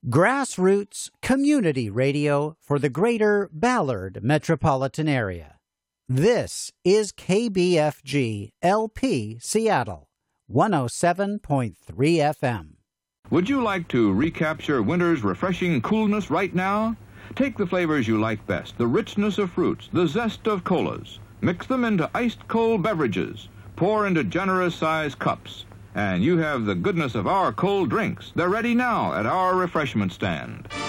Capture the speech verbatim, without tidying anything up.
Grassroots community radio for the greater Ballard metropolitan area. This is K B F G L P Seattle, one oh seven point three F M. Would you like to recapture winter's refreshing coolness right now? Take the flavors you like best, the richness of fruits, the zest of colas. Mix them into iced cold beverages. Pour into generous-sized cups. And you have the goodness of our cold drinks. They're ready now at our refreshment stand.